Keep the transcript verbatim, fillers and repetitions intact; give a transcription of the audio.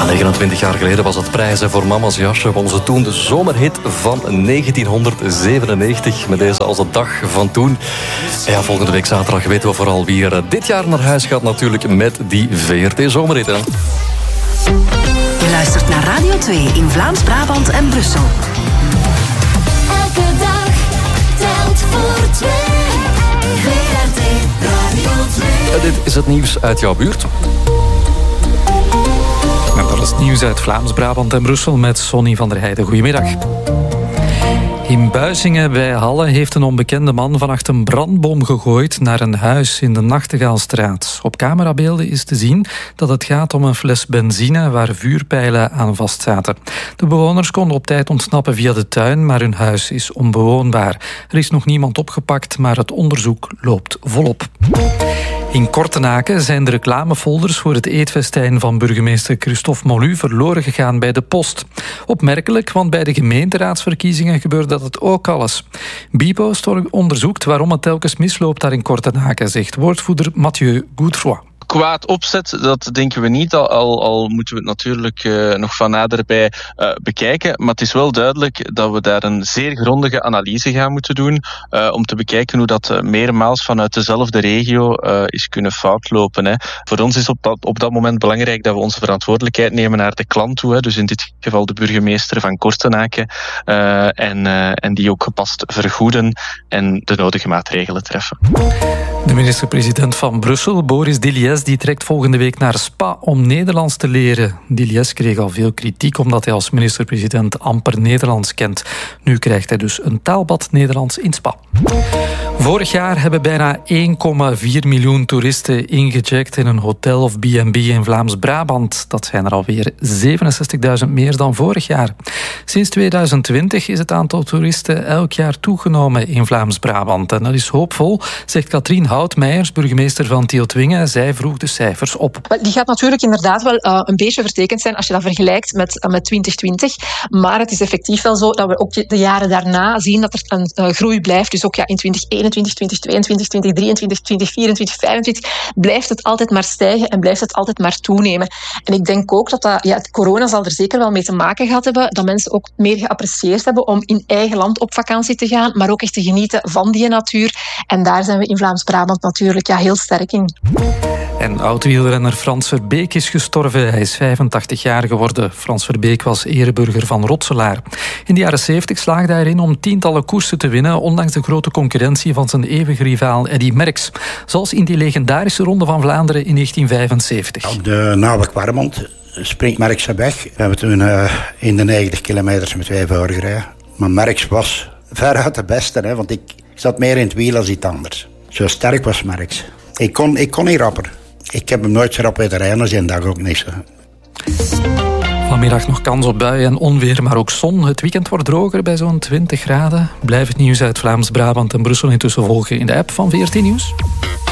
Ja, negenentwintig jaar geleden was het prijzen voor mama's jasje. Won ze toen de zomerhit van negentienhonderdzevenennegentig. Met deze als de dag van toen. En ja, volgende week zaterdag weten we vooral wie er dit jaar naar huis gaat natuurlijk met die V R T-zomerhit. Hè. Je luistert naar Radio twee in Vlaams-Brabant en Brussel. Elke dag telt voor twee. V R T Radio twee. En dit is het nieuws uit jouw buurt. En dat is het nieuws uit Vlaams-Brabant en Brussel met Sonny van der Heijden. Goedemiddag. In Buizingen bij Halle heeft een onbekende man vannacht een brandbom gegooid naar een huis in de Nachtegaalstraat. Op camerabeelden is te zien dat het gaat om een fles benzine waar vuurpijlen aan vastzaten. De bewoners konden op tijd ontsnappen via de tuin, maar hun huis is onbewoonbaar. Er is nog niemand opgepakt, maar het onderzoek loopt volop. In Kortenaken zijn de reclamefolders voor het eetfestijn van burgemeester Christophe Molu verloren gegaan bij de post. Opmerkelijk, want bij de gemeenteraadsverkiezingen gebeurde dat het ook alles. Bipo onderzoekt waarom het telkens misloopt daar in Kortenaken, zegt woordvoerder Mathieu Godefroy. Kwaad opzet, dat denken we niet. Al, al, al moeten we het natuurlijk uh, nog van naderbij uh, bekijken. Maar het is wel duidelijk dat we daar een zeer grondige analyse gaan moeten doen. Uh, om te bekijken hoe dat uh, meermaals vanuit dezelfde regio uh, is kunnen foutlopen. Hè. Voor ons is op dat, op dat moment belangrijk dat we onze verantwoordelijkheid nemen naar de klant toe. Hè. Dus in dit geval de burgemeester van Kortenaken. Uh, en, uh, en die ook gepast vergoeden en de nodige maatregelen treffen. De minister-president van Brussel, Boris Diliès, die trekt volgende week naar Spa om Nederlands te leren. Diliès kreeg al veel kritiek omdat hij als minister-president amper Nederlands kent. Nu krijgt hij dus een taalbad Nederlands in Spa. Vorig jaar hebben bijna één komma vier miljoen toeristen ingecheckt in een hotel of B en B in Vlaams-Brabant. Dat zijn er alweer zevenenzestigduizend meer dan vorig jaar. Sinds tweeduizend twintig is het aantal toeristen elk jaar toegenomen in Vlaams-Brabant. En dat is hoopvol, zegt Katrien Houtmeijers, burgemeester van Tieltwingen. Zij vroeg de cijfers op. Die gaat natuurlijk inderdaad wel uh, een beetje vertekend zijn als je dat vergelijkt met, uh, met twintig twintig. Maar het is effectief wel zo dat we ook de jaren daarna zien dat er een uh, groei blijft. Dus ook ja, in twintig eenentwintig, twintig tweeëntwintig, twintig drieëntwintig, twintig vierentwintig, vijfentwintig blijft het altijd maar stijgen en blijft het altijd maar toenemen. En ik denk ook dat, dat ja, corona zal er zeker wel mee te maken gehad hebben, dat mensen ook meer geapprecieerd hebben om in eigen land op vakantie te gaan, maar ook echt te genieten van die natuur. En daar zijn we in Vlaams-Brabant natuurlijk ja, heel sterk in. En oud-wielrenner Frans Verbeek is gestorven. Hij is vijfentachtig jaar geworden. Frans Verbeek was ereburger van Rotselaar. In de jaren zeventig slaagde hij erin om tientallen koersen te winnen, ondanks de grote concurrentie van zijn eeuwige rivaal Eddy Merckx. Zoals in die legendarische Ronde van Vlaanderen in negentien vijfenzeventig. Op de Nauwe-Kwaremond springt Merckx weg. We hebben toen uh, in de negentig kilometers met twee voorgereden. Maar Merckx was veruit de beste, hè, want ik zat meer in het wiel als iets anders. Zo sterk was Merckx. Ik kon, ik kon niet rapper. Ik heb hem nooit zo rap weten rijden als die dag ook niet. Vanmiddag nog kans op buien en onweer, maar ook zon. Het weekend wordt droger bij zo'n twintig graden. Blijf het nieuws uit Vlaams-Brabant en Brussel intussen volgen in de app van V R T Nieuws.